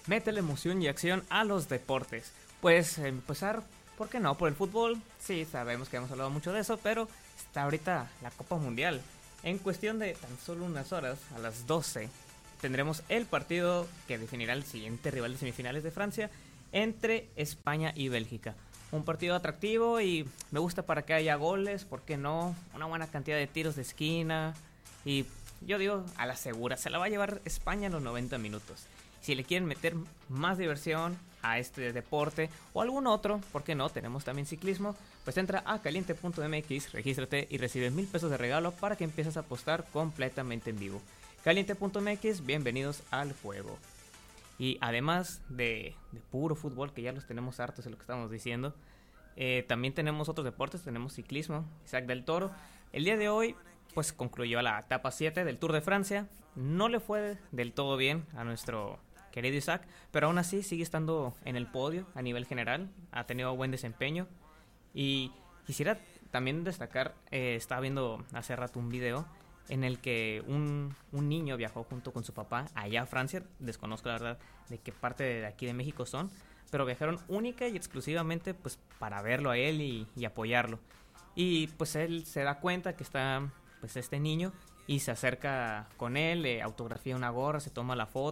métele emoción y acción a los deportes. Pues empezar, ¿por qué no? Por el fútbol. Sí, sabemos que hemos hablado mucho de eso, pero está ahorita la Copa Mundial. En cuestión de tan solo unas horas, a las 12, tendremos el partido que definirá el siguiente rival de semifinales de Francia entre España y Bélgica. Un partido atractivo y me gusta para que haya goles, ¿por qué no? Una buena cantidad de tiros de esquina y yo digo a la segura, se la va a llevar España en los 90 minutos. Si le quieren meter más diversión a este deporte o algún otro, ¿por qué no? Tenemos también ciclismo. Pues entra a caliente.mx, regístrate y recibe 1,000 pesos de regalo para que empieces a apostar completamente en vivo. Caliente.mx, bienvenidos al juego. Y además de puro fútbol, que ya los tenemos hartos de lo que estamos diciendo, también tenemos otros deportes, tenemos ciclismo, Isaac del Toro. El día de hoy pues concluyó la etapa 7 del Tour de Francia. No le fue del todo bien a nuestro querido Isaac, pero aún así sigue estando en el podio a nivel general, ha tenido buen desempeño. Y quisiera también destacar, estaba viendo hace rato un video en el que un niño viajó junto con su papá allá a Francia, desconozco la verdad de qué parte de aquí de México son, pero viajaron única y exclusivamente pues para verlo a él y apoyarlo. Y pues él se da cuenta que está pues este niño y se acerca con él, le autografía una gorra, se toma la foto